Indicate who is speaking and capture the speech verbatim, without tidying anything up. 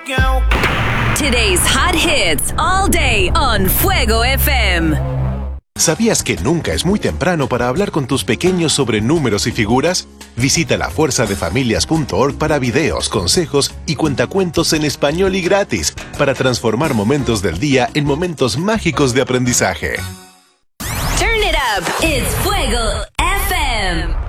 Speaker 1: Today's hot hits all day on Fuego F M.
Speaker 2: ¿Sabías que nunca es muy temprano para hablar con tus pequeños sobre números y figuras? Visita la fuerza de familias punto org para videos, consejos y cuentacuentos en español y gratis para transformar momentos del día en momentos mágicos de aprendizaje.
Speaker 1: Turn it up. It's Fuego F M.